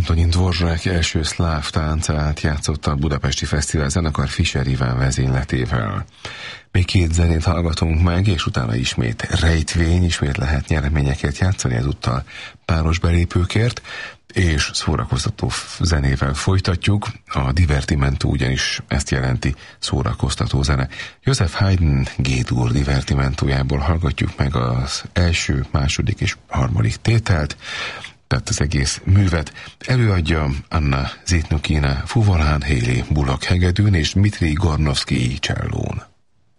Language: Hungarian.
Antonin Dvorak első szláv táncát játszotta a Budapesti Fesztivál zenekar Fischer Iván vezényletével. Még két zenét hallgatunk meg, és utána ismét rejtvény, ismét lehet nyereményeket játszani, ezúttal páros belépőkért, és szórakoztató zenével folytatjuk. A divertimento ugyanis ezt jelenti, szórakoztató zene. Joseph Haydn G-dur divertimentójából hallgatjuk meg az első, második és harmadik tételt, tehát az egész művet. Előadja Anna Zitnukina fuvolán, Haley Bullock hegedűn és Dmitri Gornovszky csellón.